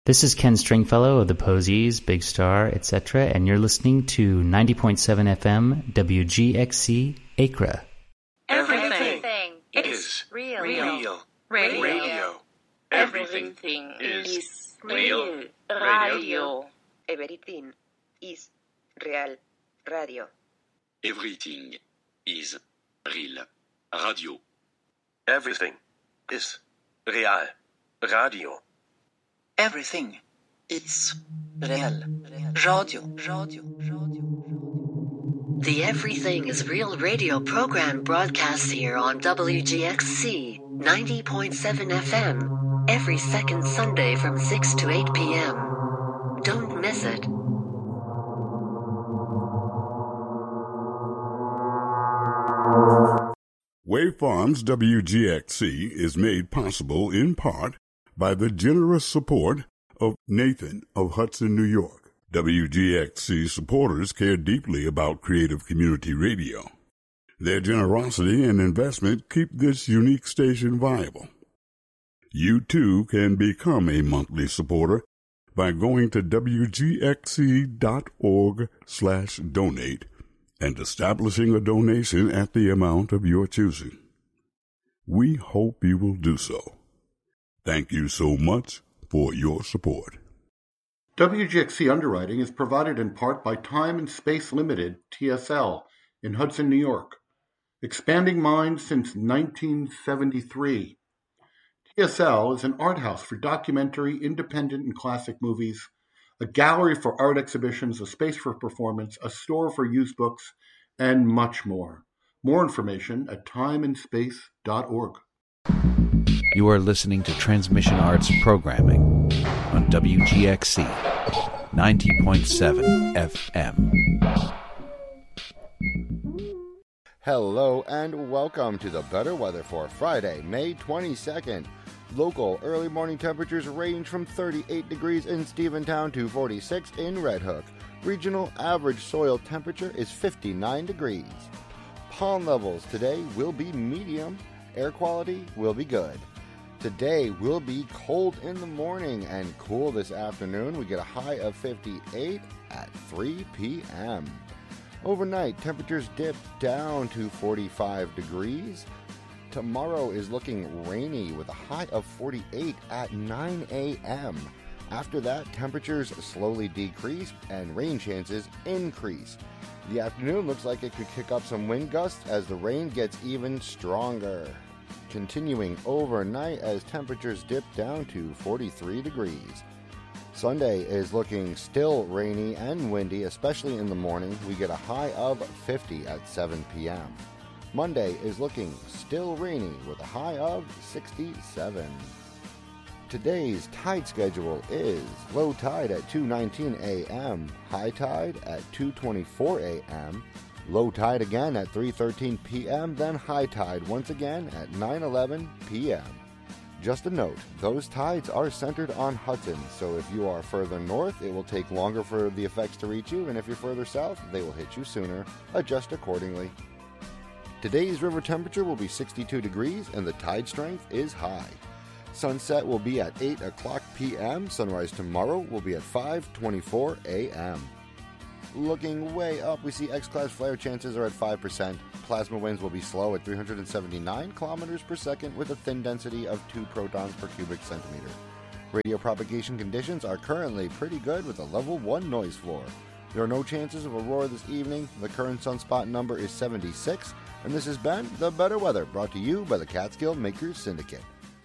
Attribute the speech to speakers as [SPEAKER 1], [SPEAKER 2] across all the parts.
[SPEAKER 1] This is Ken Stringfellow of the Posies, Big Star, etc., and you're listening to 90.7 FM WGXC Acre.
[SPEAKER 2] Everything is real. Radio. Everything is real. Radio.
[SPEAKER 3] Everything is real. Radio.
[SPEAKER 4] Everything is real. Radio.
[SPEAKER 5] Everything is real. Radio.
[SPEAKER 6] Everything is real. Radio.
[SPEAKER 7] The Everything is Real radio program broadcasts here on WGXC 90.7 FM every second Sunday from 6 to 8 p.m. Don't miss it.
[SPEAKER 8] Wave Farms WGXC is made possible in part by the generous support of Nathan of Hudson, New York. WGXC supporters care deeply about creative community radio. Their generosity and investment keep this unique station viable. You too can become a monthly supporter by going to wgxc.org/donate and establishing a donation at the amount of your choosing. We hope you will do so. Thank you so much for your support.
[SPEAKER 9] WGXC underwriting is provided in part by Time and Space Limited, TSL, in Hudson, New York. Expanding minds since 1973. TSL is an art house for documentary, independent, and classic movies, a gallery for art exhibitions, a space for performance, a store for used books, and much more. More information at timeandspace.org.
[SPEAKER 10] You are listening to Transmission Arts programming on WGXC 90.7 FM.
[SPEAKER 11] Hello and welcome to the better weather for Friday, May 22nd. Local early morning temperatures range from 38 degrees in Stephentown to 46 in Red Hook. Regional average soil temperature is 59 degrees. Pond levels today will be medium. Air quality will be good. Today will be cold in the morning and cool this afternoon. We get a high of 58 at 3 p.m. Overnight, temperatures dip down to 45 degrees. Tomorrow is looking rainy with a high of 48 at 9 a.m. After that, temperatures slowly decrease and rain chances increase. The afternoon looks like it could kick up some wind gusts as the rain gets even stronger. Continuing overnight as temperatures dip down to 43 degrees. Sunday is looking still rainy and windy, especially in the morning. We get a high of 50 at 7 p.m. Monday is looking still rainy with a high of 67. Today's tide schedule is low tide at 2:19 a.m., high tide at 2:24 a.m., low tide again at 3:13 p.m., then high tide once again at 9:11 p.m. Just a note, those tides are centered on Hudson, so if you are further north, it will take longer for the effects to reach you, and if you're further south, they will hit you sooner. Adjust accordingly. Today's river temperature will be 62 degrees, and the tide strength is high. Sunset will be at 8 o'clock p.m. Sunrise tomorrow will be at 5:24 a.m. Looking way up, we see X-class flare chances are at 5%. Plasma winds will be slow at 379 kilometers per second with a thin density of 2 protons per cubic centimeter. Radio propagation conditions are currently pretty good with a level 1 noise floor. There are no chances of aurora this evening. The current sunspot number is 76. And this has been The Better Weather, brought to you by the Catskill Makers Syndicate.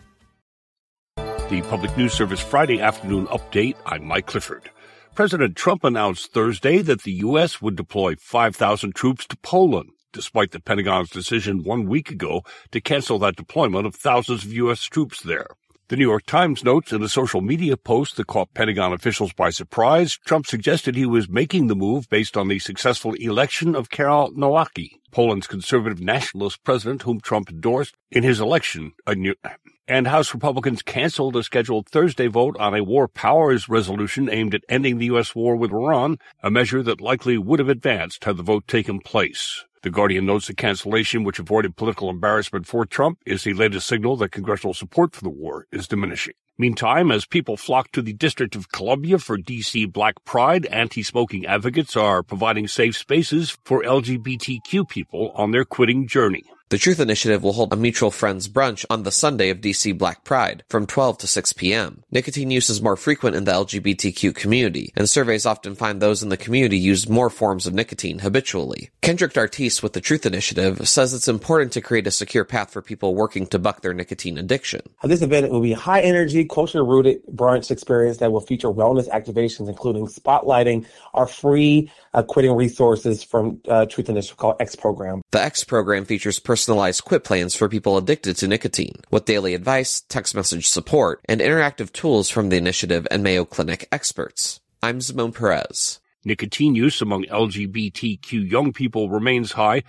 [SPEAKER 12] The Public News Service Friday afternoon update. I'm Mike Clifford. President Trump announced Thursday that the U.S. would deploy 5,000 troops to Poland, despite the Pentagon's decision 1 week ago to cancel that deployment of thousands of U.S. troops there. The New York Times notes in a social media post that caught Pentagon officials by surprise, Trump suggested he was making the move based on the successful election of Karol Nawacki, Poland's conservative nationalist president whom Trump endorsed in his election. And House Republicans canceled a scheduled Thursday vote on a war powers resolution aimed at ending the U.S. war with Iran, a measure that likely would have advanced had the vote taken place. The Guardian notes the cancellation, which avoided political embarrassment for Trump, is the latest signal that congressional support for the war is diminishing. Meantime, as people flock to the District of Columbia for D.C. Black Pride, anti-smoking advocates are providing safe spaces for LGBTQ people on their quitting journey.
[SPEAKER 13] The Truth Initiative will hold a mutual friends brunch on the Sunday of DC Black Pride from 12 to 6 p.m. Nicotine use is more frequent in the LGBTQ community, and surveys often find those in the community use more forms of nicotine habitually. Kendrick Dartis with the Truth Initiative says it's important to create a secure path for people working to buck their nicotine addiction.
[SPEAKER 14] This event will be a high-energy, culture-rooted brunch experience that will feature wellness activations, including spotlighting our free quitting resources from Truth Initiative called X Program.
[SPEAKER 13] The X Program features personalized quit plans for people addicted to nicotine, with daily advice, text message support, and interactive tools from the initiative and Mayo Clinic experts. I'm Simone Perez.
[SPEAKER 12] Nicotine use among LGBTQ young people remains high.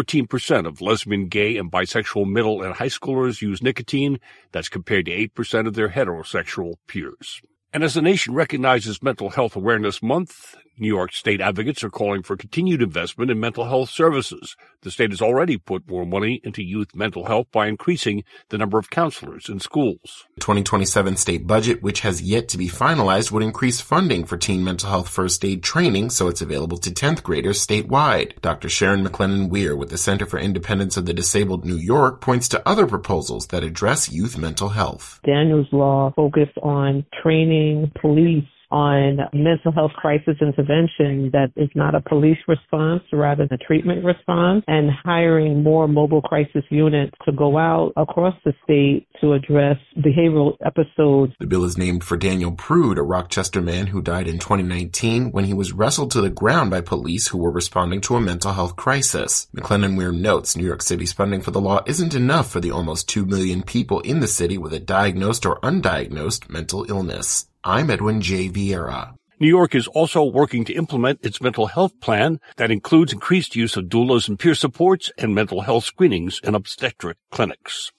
[SPEAKER 12] 14% of lesbian, gay, and bisexual middle and high schoolers use nicotine. That's compared to 8% of their heterosexual peers. And as the nation recognizes Mental Health Awareness Month, New York State advocates are calling for continued investment in mental health services. The state has already put more money into youth mental health by increasing the number of counselors in schools.
[SPEAKER 15] The 2027 state budget, which has yet to be finalized, would increase funding for teen mental health first aid training so it's available to 10th graders statewide. Dr. Sharon McLennan-Weir with the Center for Independence of the Disabled New York points to other proposals that address youth mental health.
[SPEAKER 16] Daniel's Law focused on training police on mental health crisis intervention that is not a police response, rather a treatment response, and hiring more mobile crisis units to go out across the state to address behavioral episodes.
[SPEAKER 15] The bill is named for Daniel Prude, a Rochester man who died in 2019 when he was wrestled to the ground by police who were responding to a mental health crisis. McLennan-Weir notes New York City's funding for the law isn't enough for the almost 2 million people in the city with a diagnosed or undiagnosed mental illness. I'm Edwin J. Vieira.
[SPEAKER 12] New York is also working to implement its mental health plan that includes increased use of doulas and peer supports and mental health screenings in obstetric clinics.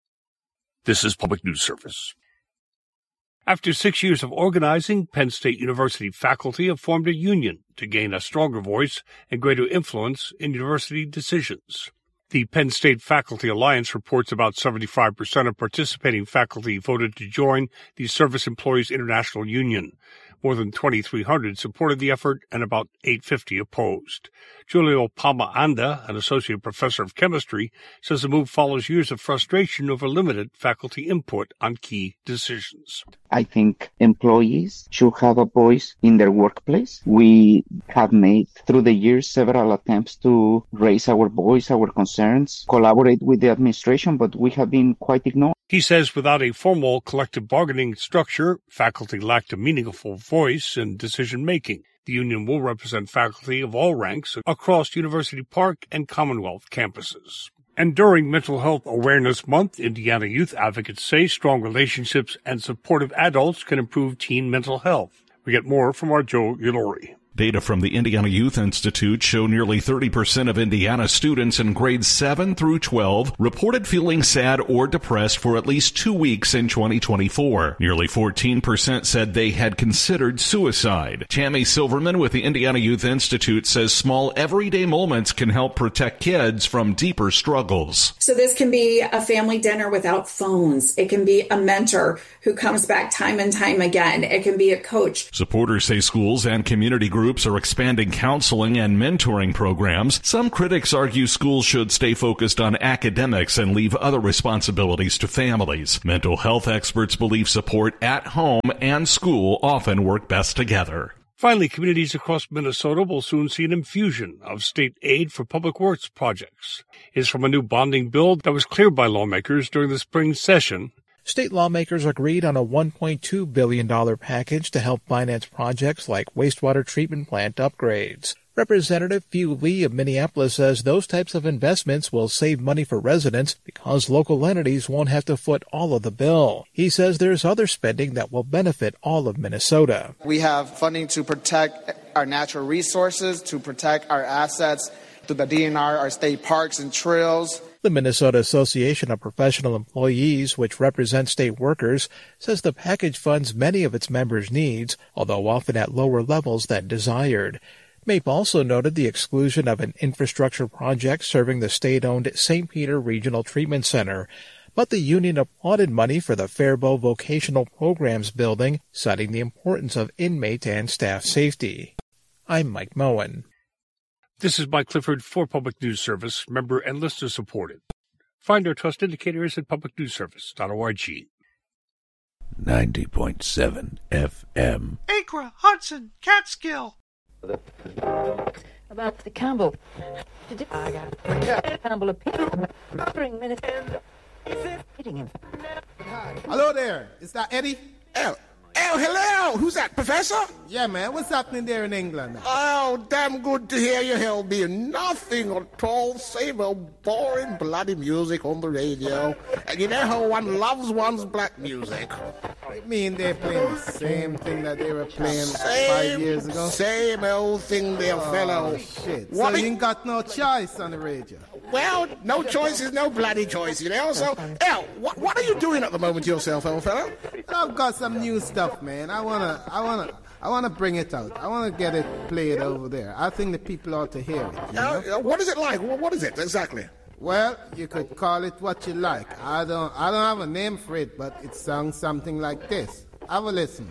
[SPEAKER 12] This is Public News Service. After 6 years of organizing, Penn State University faculty have formed a union to gain a stronger voice and greater influence in university decisions. The Penn State Faculty Alliance reports about 75% of participating faculty voted to join the Service Employees International Union. More than 2,300 supported the effort and about 850 opposed. Julio Palma-Anda, an associate professor of chemistry, says the move follows years of frustration over limited faculty input on key decisions.
[SPEAKER 17] I think employees should have a voice in their workplace. We have made through the years several attempts to raise our voice, our concerns, collaborate with the administration, but we have been quite ignored.
[SPEAKER 12] He says without a formal collective bargaining structure, faculty lacked a meaningful voice in decision-making. The union will represent faculty of all ranks across University Park and Commonwealth campuses. And during Mental Health Awareness Month, Indiana youth advocates say strong relationships and supportive adults can improve teen mental health. We get more from our Joe Ilori.
[SPEAKER 18] Data from the Indiana Youth Institute show nearly 30% of Indiana students in grades 7 through 12 reported feeling sad or depressed for at least 2 weeks in 2024. Nearly 14% said they had considered suicide. Tammy Silverman with the Indiana Youth Institute says small everyday moments can help protect kids from deeper struggles.
[SPEAKER 19] So this can be a family dinner without phones. It can be a mentor who comes back time and time again. It can be a coach.
[SPEAKER 18] Supporters say schools and community groups are expanding counseling and mentoring programs. Some critics argue schools should stay focused on academics and leave other responsibilities to families. Mental health experts believe support at home and school often work best together.
[SPEAKER 12] Finally, communities across Minnesota will soon see an infusion of state aid for public works projects. It's from a new bonding bill that was cleared by lawmakers during the spring session.
[SPEAKER 20] State lawmakers agreed on a $1.2 billion package to help finance projects like wastewater treatment plant upgrades. Representative Few Lee of Minneapolis says those types of investments will save money for residents because local entities won't have to foot all of the bill. He says there's other spending that will benefit all of Minnesota.
[SPEAKER 21] We have funding to protect our natural resources, to protect our assets, to the DNR, our state parks and trails.
[SPEAKER 20] The Minnesota Association of Professional Employees, which represents state workers, says the package funds many of its members' needs, although often at lower levels than desired. MAPE also noted the exclusion of an infrastructure project serving the state-owned St. Peter Regional Treatment Center, but the union applauded money for the Faribault Vocational Programs building, citing the importance of inmate and staff safety. I'm Mike Moen.
[SPEAKER 12] This is Mike Clifford for Public News Service, member and listener supported. Find our trust indicators at publicnewsservice.org.
[SPEAKER 10] 90.7 FM.
[SPEAKER 1] Acra, Hudson, Catskill.
[SPEAKER 22] About the Campbell. Campbell appearing minister.
[SPEAKER 1] Hello there. Is that Eddie?
[SPEAKER 23] Hello. Who's that, Professor?
[SPEAKER 1] Yeah, man. What's happening there in England?
[SPEAKER 23] Oh, damn good to hear you, Helby. Nothing at all. Same old boring bloody music on the radio. And you know how one loves one's black music.
[SPEAKER 1] I mean, they're playing the same thing that they were playing 5 years ago?
[SPEAKER 23] Same old thing there, fellow.
[SPEAKER 1] Shit. What so you ain't got no choice on the radio?
[SPEAKER 23] Well, no choice is no bloody choice, you know. So, what are you doing at the moment yourself, old fellow?
[SPEAKER 1] I've got some new stuff, man. I wanna bring it out. I wanna get it played over there. I think the people ought to hear it. You know?
[SPEAKER 23] What is it like? What is it exactly?
[SPEAKER 1] Well, you could call it what you like. I don't have a name for it, but it sounds something like this. Have a listen.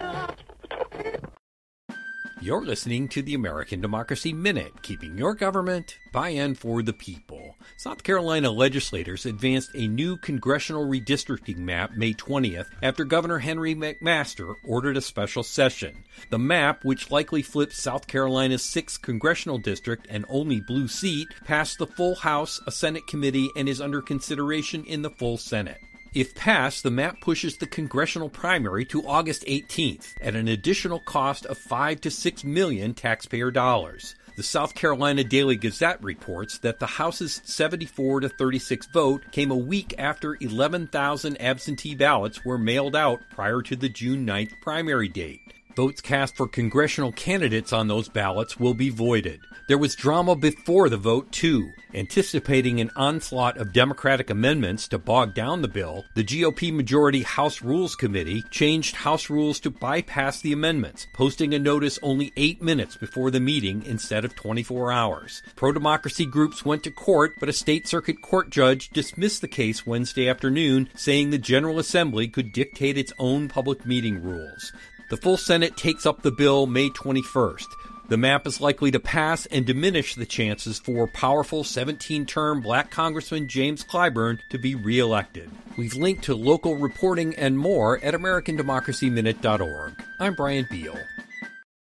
[SPEAKER 24] You're listening to the American Democracy Minute, keeping your government by and for the people. South Carolina legislators advanced a new congressional redistricting map May 20th after Governor Henry McMaster ordered a special session. The map, which likely flips South Carolina's 6th congressional district and only blue seat, passed the full House, a Senate committee, and is under consideration in the full Senate. If passed, the map pushes the congressional primary to August 18th at an additional cost of $5 to $6 million taxpayer dollars. The South Carolina Daily Gazette reports that the House's 74 to 36 vote came a week after 11,000 absentee ballots were mailed out prior to the June 9th primary date. Votes cast for congressional candidates on those ballots will be voided. There was drama before the vote, too. Anticipating an onslaught of Democratic amendments to bog down the bill, the GOP majority House Rules Committee changed House rules to bypass the amendments, posting a notice only 8 minutes before the meeting instead of 24 hours. Pro-democracy groups went to court, but a state circuit court judge dismissed the case Wednesday afternoon, saying the General Assembly could dictate its own public meeting rules. The full Senate takes up the bill May 21st. The map is likely to pass and diminish the chances for powerful 17-term black Congressman James Clyburn to be reelected. We've linked to local reporting and more at AmericanDemocracyMinute.org. I'm Brian Beal.